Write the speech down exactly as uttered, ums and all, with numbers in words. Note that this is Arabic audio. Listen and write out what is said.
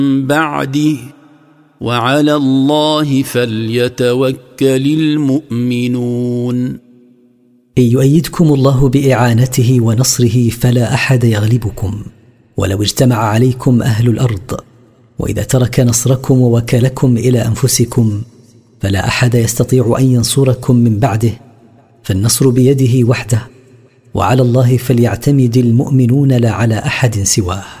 بعده وعلى الله فليتوكل المؤمنون. إن يؤيدكم الله بإعانته ونصره فلا أحد يغلبكم ولو اجتمع عليكم أهل الأرض، وإذا ترك نصركم ووكلكم إلى أنفسكم فلا أحد يستطيع أن ينصركم من بعده، فالنصر بيده وحده، وعلى الله فليعتمد المؤمنون لا على أحد سواه.